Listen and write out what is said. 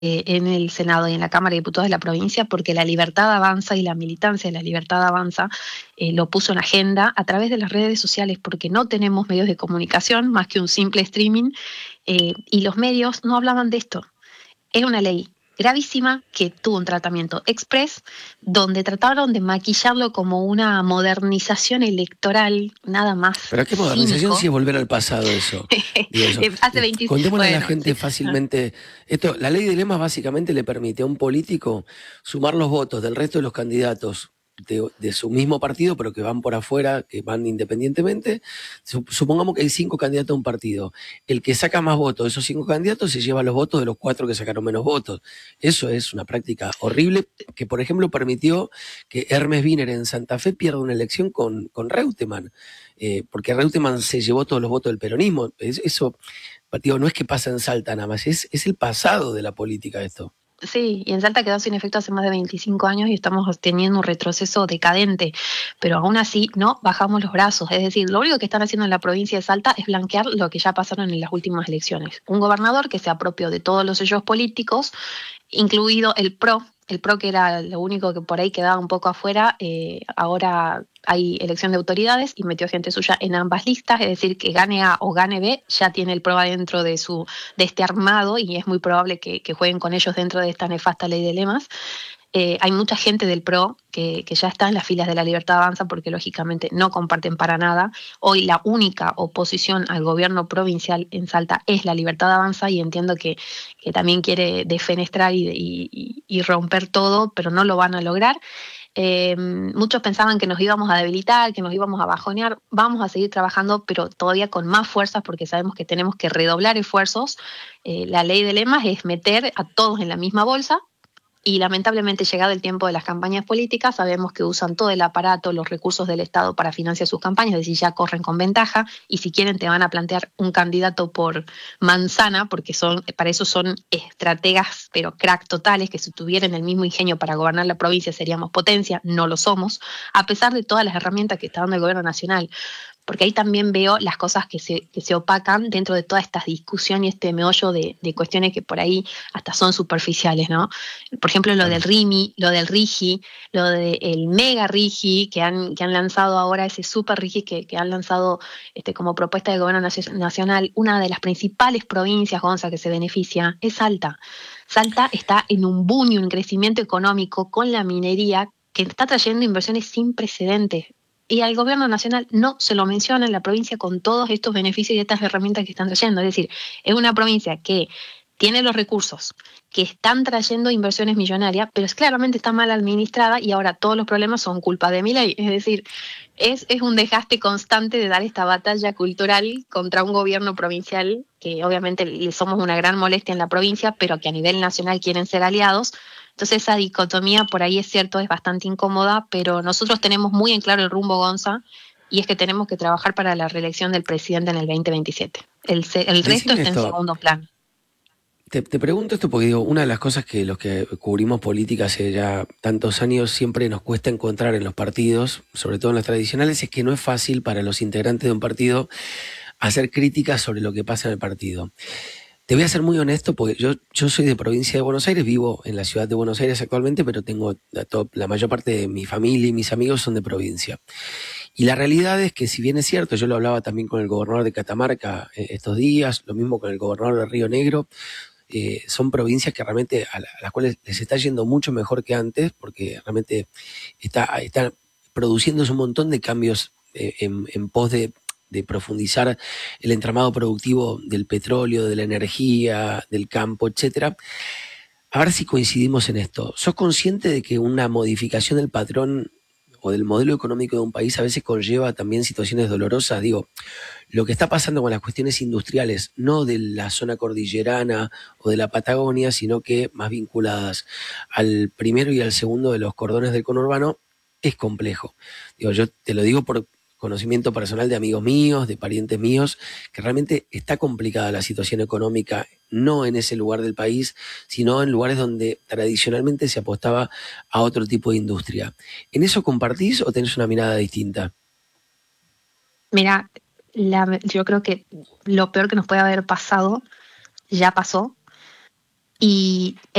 en el Senado y en la Cámara de Diputados de la provincia, porque la Libertad Avanza y la militancia de la Libertad Avanza lo puso en agenda a través de las redes sociales, porque no tenemos medios de comunicación más que un simple streaming, y los medios no hablaban de esto. Es una ley gravísima que tuvo un tratamiento express, donde trataron de maquillarlo como una modernización electoral, nada más Pero qué modernización si cínico. es volver al pasado eso. Digo eso. Hace 20, Contémosle a la bueno, gente sí. fácilmente. Esto, la ley de lemas básicamente le permite a un político sumar los votos del resto de los candidatos de su mismo partido, pero que van por afuera, que van independientemente. Supongamos que hay 5 candidatos a un partido. El que saca más votos de esos 5 candidatos se lleva los votos de los 4 que sacaron menos votos. Eso es una práctica horrible que, por ejemplo, permitió que Hermes Wiener en Santa Fe pierda una elección con Reutemann. Porque Reutemann se llevó todos los votos del peronismo. Eso, digo, no es que pasa en Salta nada más, es el pasado de la política esto. Sí, y en Salta quedó sin efecto hace más de 25 años y estamos teniendo un retroceso decadente, pero aún así no bajamos los brazos. Es decir, lo único que están haciendo en la provincia de Salta es blanquear lo que ya pasaron en las últimas elecciones. Un gobernador que se apropió de todos los sellos políticos, incluido el PRO que era lo único que por ahí quedaba un poco afuera, ahora hay elección de autoridades y metió gente suya en ambas listas, es decir, que gane A o gane B, ya tiene el PRO adentro de este armado y es muy probable que jueguen con ellos dentro de esta nefasta ley de lemas. Hay mucha gente del PRO que ya está en las filas de la Libertad Avanza porque lógicamente no comparten para nada. Hoy la única oposición al gobierno provincial en Salta es la Libertad Avanza y entiendo que también quiere defenestrar y romper todo, pero no lo van a lograr. Muchos pensaban que nos íbamos a debilitar, que nos íbamos a bajonear. Vamos a seguir trabajando, pero todavía con más fuerzas porque sabemos que tenemos que redoblar esfuerzos. La ley de lemas es meter a todos en la misma bolsa y lamentablemente, llegado el tiempo de las campañas políticas, sabemos que usan todo el aparato, los recursos del Estado para financiar sus campañas, es decir, ya corren con ventaja y si quieren te van a plantear un candidato por manzana, porque para eso son estrategas, pero crack totales, que si tuvieran el mismo ingenio para gobernar la provincia seríamos potencia, no lo somos, a pesar de todas las herramientas que está dando el gobierno nacional. Porque ahí también veo las cosas que se opacan dentro de toda esta discusión y este meollo de cuestiones que por ahí hasta son superficiales, ¿no? Por ejemplo, lo del Claro. RIMI, lo del RIGI, lo del mega RIGI que han lanzado ahora, ese super RIGI que han lanzado como propuesta del gobierno nacional. Una de las principales provincias, Gonza, que se beneficia es Salta. Salta está en un boom y un crecimiento económico con la minería que está trayendo inversiones sin precedentes. Y al gobierno nacional no se lo menciona en la provincia con todos estos beneficios y estas herramientas que están trayendo. Es decir, es una provincia que tiene los recursos, que están trayendo inversiones millonarias, pero claramente está mal administrada y ahora todos los problemas son culpa de Milei. Es decir, es un desgaste constante de dar esta batalla cultural contra un gobierno provincial que obviamente le somos una gran molestia en la provincia, pero que a nivel nacional quieren ser aliados. Entonces esa dicotomía por ahí es cierto, es bastante incómoda, pero nosotros tenemos muy en claro el rumbo, Gonza, y es que tenemos que trabajar para la reelección del presidente en el 2027. El resto Decime está en esto, segundo plano. te pregunto esto porque digo, una de las cosas que los que cubrimos política hace ya tantos años siempre nos cuesta encontrar en los partidos, sobre todo en los tradicionales, es que no es fácil para los integrantes de un partido hacer críticas sobre lo que pasa en el partido. Te voy a ser muy honesto porque yo soy de provincia de Buenos Aires, vivo en la ciudad de Buenos Aires actualmente, pero tengo la mayor parte de mi familia y mis amigos son de provincia. Y la realidad es que si bien es cierto, yo lo hablaba también con el gobernador de Catamarca estos días, lo mismo con el gobernador de Río Negro, son provincias que realmente a las cuales les está yendo mucho mejor que antes, porque realmente está produciéndose un montón de cambios en pos de profundizar el entramado productivo del petróleo, de la energía, del campo, etcétera. A ver si coincidimos en esto. ¿Sos consciente de que una modificación del patrón o del modelo económico de un país a veces conlleva también situaciones dolorosas? Digo, lo que está pasando con las cuestiones industriales, no de la zona cordillerana o de la Patagonia, sino que más vinculadas al primero y al segundo de los cordones del conurbano, es complejo. Digo, yo te lo digo por conocimiento personal de amigos míos, de parientes míos, que realmente está complicada la situación económica, no en ese lugar del país, sino en lugares donde tradicionalmente se apostaba a otro tipo de industria. ¿En eso compartís o tenés una mirada distinta? Mira, yo creo que lo peor que nos puede haber pasado ya pasó. Y